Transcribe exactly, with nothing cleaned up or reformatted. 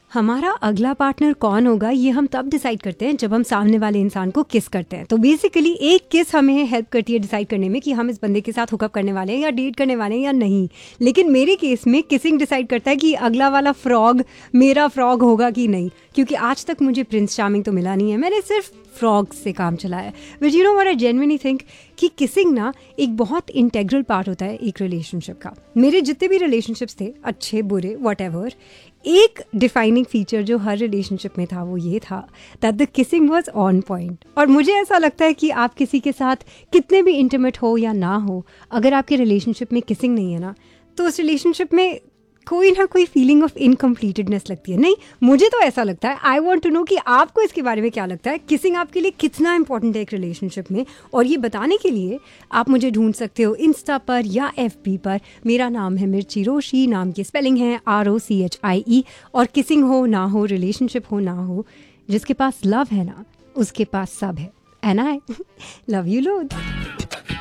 हमारा अगला पार्टनर कौन होगा ये हम तब डिसाइड करते हैं जब हम सामने वाले इंसान को किस करते हैं। तो बेसिकली एक किस हमें हेल्प करती है डिसाइड करने में कि हम इस बंदे के साथ हुकअप करने वाले हैं या डेट करने वाले हैं या नहीं। लेकिन मेरे केस में किसिंग डिसाइड करता है कि अगला वाला फ्रॉग मेरा फ्रॉग होगा कि नहीं, क्योंकि आज तक मुझे प्रिंस चार्मिंग तो मिला नहीं है, मैंने सिर्फ फ्रॉग से काम चलाया है। But you know what I genuinely think कि किसिंग ना एक बहुत इंटेग्रल पार्ट होता है एक रिलेशनशिप का। मेरे जितने भी रिलेशनशिप्स थे, अच्छे बुरे व्हाटएवर, एक डिफाइनिंग फीचर जो हर रिलेशनशिप में था वो ये था that the kissing was on point. और मुझे ऐसा लगता है कि आप किसी के साथ कितने भी इंटीमेट हो या ना हो, अगर आपके रिलेशनशिप में किसिंग नहीं है ना, तो उस रिलेशनशिप में कोई ना कोई फीलिंग ऑफ इनकम्प्लीटेडनेस लगती है। नहीं, मुझे तो ऐसा लगता है। आई वॉन्ट टू नो कि आपको इसके बारे में क्या लगता है। किसिंग आपके लिए कितना इंपॉर्टेंट है एक रिलेशनशिप में, और ये बताने के लिए आप मुझे ढूंढ सकते हो इंस्टा पर या एफ बी पर। मेरा नाम है मिर्ची रोशी, नाम की स्पेलिंग है R O C H I ई। और किसिंग हो ना हो, रिलेशनशिप हो ना हो, जिसके पास लव है ना उसके पास सब है। And I love you load.